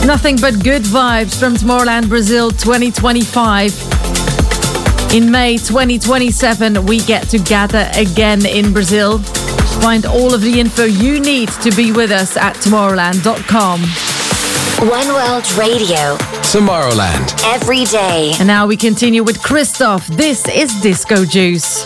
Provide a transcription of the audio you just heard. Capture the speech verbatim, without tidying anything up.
Nothing but good vibes from Tomorrowland Brazil twenty twenty-five. In May twenty twenty-seven, we get to gather again in Brazil. Find all of the info you need to be with us at tomorrowland dot com. One World Radio. Tomorrowland. Every day. And now we continue with Christoph. This is Disco Juice.